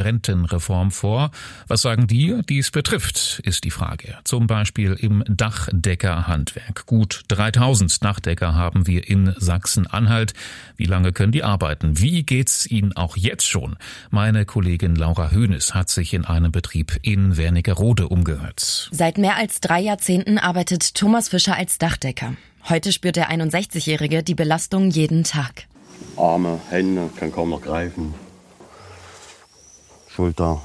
Rentenreform vor. Was sagen die es betrifft, ist die Frage. Zum Beispiel im Dachdeckerhandwerk. Gut 3000 Dachdecker haben wir in Sachsen-Anhalt. Wie lange können die arbeiten? Wie geht's ihnen auch jetzt schon? Meine Kollegin Laura Hoeneß hat sich in einem Betrieb in Wernigerode umgehört. Seit mehr als 3 Jahrzehnten arbeitet Thomas Fischer als Dachdecker. Heute spürt der 61-Jährige die Belastung jeden Tag. Arme, Hände, kann kaum noch greifen. Schulter.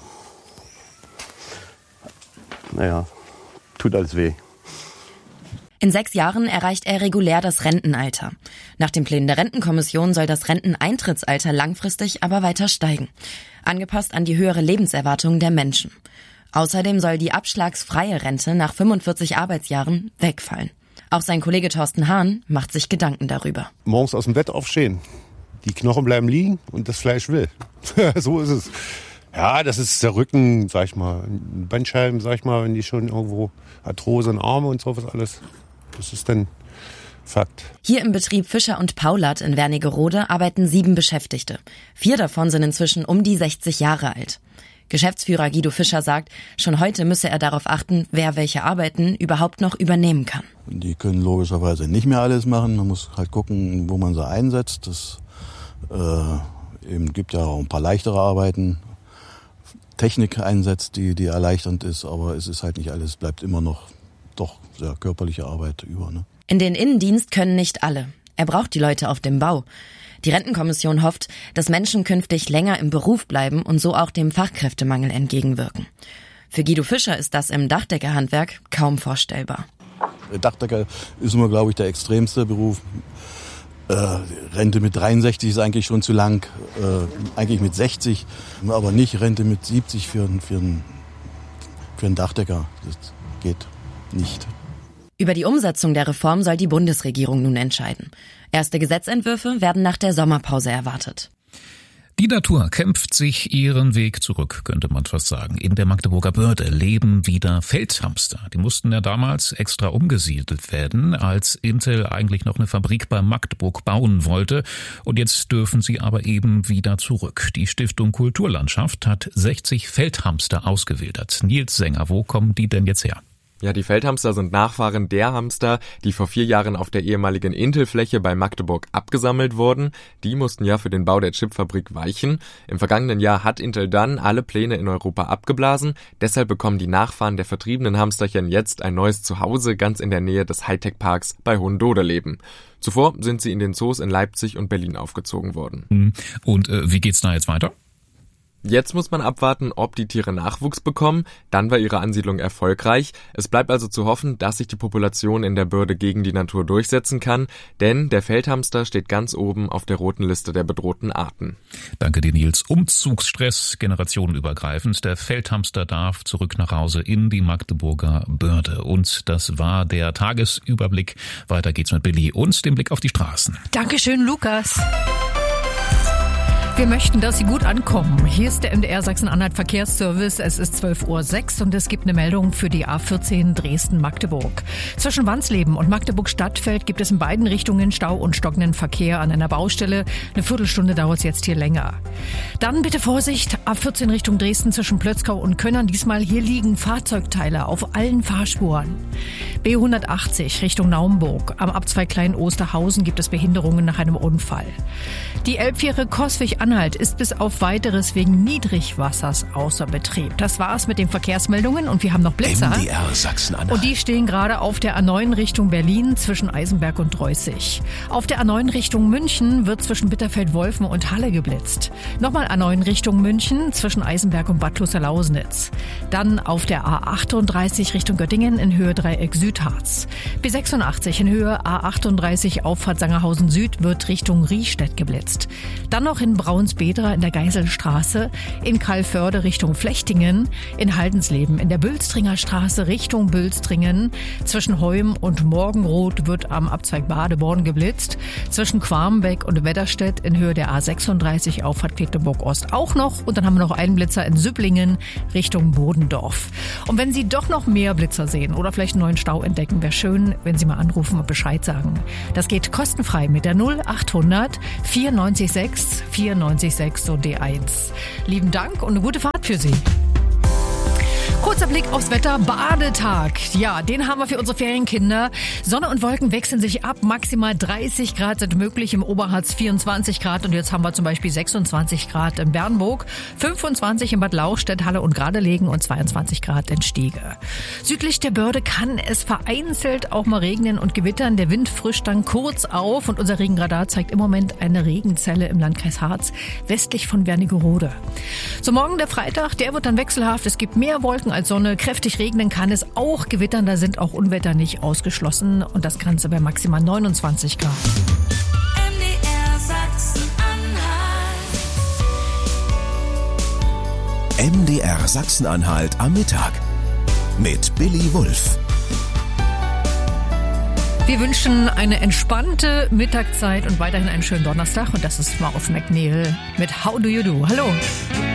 Naja, tut alles weh. In 6 Jahren erreicht er regulär das Rentenalter. Nach den Plänen der Rentenkommission soll das Renteneintrittsalter langfristig aber weiter steigen. Angepasst an die höhere Lebenserwartung der Menschen. Außerdem soll die abschlagsfreie Rente nach 45 Arbeitsjahren wegfallen. Auch sein Kollege Thorsten Hahn macht sich Gedanken darüber. Morgens aus dem Bett aufstehen. Die Knochen bleiben liegen und das Fleisch will. So ist es. Ja, das ist der Rücken, sag ich mal. Bandscheiben, sag ich mal, wenn die schon irgendwo Arthrose in Arme und sowas alles. Das ist dann Fakt. Hier im Betrieb Fischer und Paulat in Wernigerode arbeiten 7 Beschäftigte. 4 davon sind inzwischen um die 60 Jahre alt. Geschäftsführer Guido Fischer sagt, schon heute müsse er darauf achten, wer welche Arbeiten überhaupt noch übernehmen kann. Die können logischerweise nicht mehr alles machen. Man muss halt gucken, wo man sie einsetzt. Es gibt ja auch ein paar leichtere Arbeiten. Technik einsetzt, die erleichternd ist, aber es ist halt nicht alles. Es bleibt immer noch doch sehr körperliche Arbeit über. Ne? In den Innendienst können nicht alle. Er braucht die Leute auf dem Bau. Die Rentenkommission hofft, dass Menschen künftig länger im Beruf bleiben und so auch dem Fachkräftemangel entgegenwirken. Für Guido Fischer ist das im Dachdeckerhandwerk kaum vorstellbar. Dachdecker ist immer, glaube ich, der extremste Beruf. Rente mit 63 ist eigentlich schon zu lang, eigentlich mit 60, aber nicht Rente mit 70 für einen Dachdecker. Das geht nicht. Über die Umsetzung der Reform soll die Bundesregierung nun entscheiden. Erste Gesetzentwürfe werden nach der Sommerpause erwartet. Die Natur kämpft sich ihren Weg zurück, könnte man fast sagen. In der Magdeburger Börde leben wieder Feldhamster. Die mussten ja damals extra umgesiedelt werden, als Intel eigentlich noch eine Fabrik bei Magdeburg bauen wollte. Und jetzt dürfen sie aber eben wieder zurück. Die Stiftung Kulturlandschaft hat 60 Feldhamster ausgewildert. Nils Sänger, wo kommen die denn jetzt her? Ja, die Feldhamster sind Nachfahren der Hamster, die vor 4 Jahren auf der ehemaligen Intel-Fläche bei Magdeburg abgesammelt wurden. Die mussten ja für den Bau der Chipfabrik weichen. Im vergangenen Jahr hat Intel dann alle Pläne in Europa abgeblasen. Deshalb bekommen die Nachfahren der vertriebenen Hamsterchen jetzt ein neues Zuhause ganz in der Nähe des Hightech-Parks bei Hohendodeleben. Zuvor sind sie in den Zoos in Leipzig und Berlin aufgezogen worden. Und wie geht's da jetzt weiter? Jetzt muss man abwarten, ob die Tiere Nachwuchs bekommen. Dann war ihre Ansiedlung erfolgreich. Es bleibt also zu hoffen, dass sich die Population in der Börde gegen die Natur durchsetzen kann, denn der Feldhamster steht ganz oben auf der roten Liste der bedrohten Arten. Danke dir, Nils. Umzugsstress, generationenübergreifend. Der Feldhamster darf zurück nach Hause in die Magdeburger Börde. Und das war der Tagesüberblick. Weiter geht's mit Billy und dem Blick auf die Straßen. Dankeschön, Lukas. Wir möchten, dass Sie gut ankommen. Hier ist der MDR Sachsen-Anhalt Verkehrsservice. Es ist 12:06 Uhr und es gibt eine Meldung für die A14 Dresden-Magdeburg. Zwischen Wansleben und Magdeburg-Stadtfeld gibt es in beiden Richtungen Stau und stockenden Verkehr an einer Baustelle. Eine Viertelstunde dauert es jetzt hier länger. Dann bitte Vorsicht, A14 Richtung Dresden zwischen Plötzkau und Könnern. Diesmal hier liegen Fahrzeugteile auf allen Fahrspuren. B180 Richtung Naumburg. Am Abzweig Klein-Osterhausen gibt es Behinderungen nach einem Unfall. Die Elbfähre Coswig-Anhalt ist bis auf Weiteres wegen Niedrigwassers außer Betrieb. Das war's mit den Verkehrsmeldungen und wir haben noch Blitzer. MDR Sachsen-Anhalt. Und die stehen gerade auf der A9 Richtung Berlin zwischen Eisenberg und Dreußig. Auf der A9 Richtung München wird zwischen Bitterfeld-Wolfen und Halle geblitzt. Nochmal A9 Richtung München zwischen Eisenberg und Bad Kloster-Lausnitz. Dann auf der A38 Richtung Göttingen in Höhe Dreieck Südharz. B86 in Höhe A38 Auffahrt Sangerhausen Süd wird Richtung Riehstedt geblitzt. Dann noch in Braunsbedra in der Geiselstraße, in Kalförde Richtung Flechtingen, in Haldensleben in der Bülstringer Straße Richtung Bülstringen, zwischen Heum und Morgenroth wird am Abzweig Badeborn geblitzt, zwischen Quarmbeck und Wedderstedt in Höhe der A36 Auffahrt Quedlinburg-Ost auch noch und dann haben wir noch einen Blitzer in Süpplingen Richtung Bodendorf. Und wenn Sie doch noch mehr Blitzer sehen oder vielleicht einen neuen Stau entdecken, wäre schön, wenn Sie mal anrufen und Bescheid sagen. Das geht kostenfrei mit der 0800 94 6 94 94.6 und D1. Lieben Dank und eine gute Fahrt für Sie. Kurzer Blick aufs Wetter, Badetag. Ja, den haben wir für unsere Ferienkinder. Sonne und Wolken wechseln sich ab. Maximal 30 Grad sind möglich, im Oberharz 24 Grad. Und jetzt haben wir zum Beispiel 26 Grad in Bernburg, 25 in Bad Lauchstädt, Halle und Gradelegen und 22 Grad in Stiege. Südlich der Börde kann es vereinzelt auch mal regnen und gewittern. Der Wind frischt dann kurz auf und unser Regenradar zeigt im Moment eine Regenzelle im Landkreis Harz, westlich von Wernigerode. So, morgen der Freitag, der wird dann wechselhaft. Es gibt mehr Wolken als Sonne, kräftig regnen kann es auch, gewittern, da sind auch Unwetter nicht ausgeschlossen und das Ganze bei maximal 29 Grad. MDR Sachsen-Anhalt am Mittag mit Billy Wulff. Wir wünschen eine entspannte Mittagszeit und weiterhin einen schönen Donnerstag und das ist Marv McNeil mit How Do You Do. Hallo.